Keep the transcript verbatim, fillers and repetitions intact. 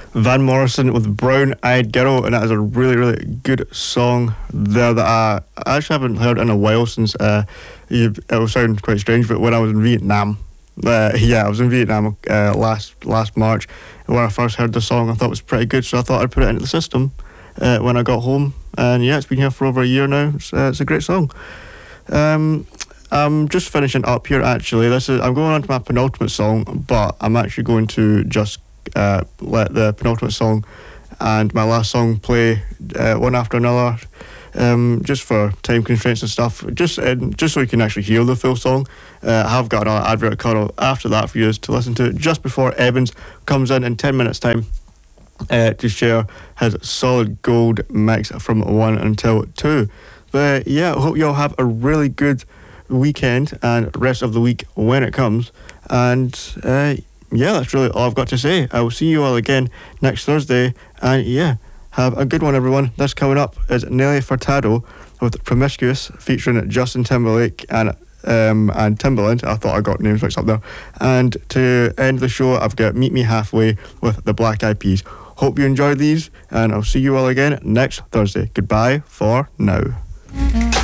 Van Morrison with Brown Eyed Girl, and that is a really, really good song there that I, I actually haven't heard in a while since, uh, you, it will sound quite strange, but when I was in Vietnam, uh, yeah, I was in Vietnam uh, last last March, when I first heard the song, I thought it was pretty good, so I thought I'd put it into the system uh, when I got home, and yeah, it's been here for over a year now. It's, uh, it's a great song. Um, I'm just finishing up here actually. This is I'm going on to my penultimate song, but I'm actually going to just uh, let the penultimate song and my last song play uh, one after another, um, just for time constraints and stuff. Just uh, just so you can actually hear the full song. Uh, I have got another advert cut after that for you to listen to, just before Evans comes in in ten minutes time uh, to share his solid gold mix from one until two. But yeah, I hope you all have a really good weekend and rest of the week when it comes. And uh, yeah, that's really all I've got to say. I will see you all again next Thursday. And yeah, have a good one, everyone. This coming up is Nelly Furtado with Promiscuous, featuring Justin Timberlake and um, and Timbaland. I thought I got names mixed up there. And to end the show, I've got Meet Me Halfway with the Black Eyed Peas. Hope you enjoyed these, and I'll see you all again next Thursday. Goodbye for now.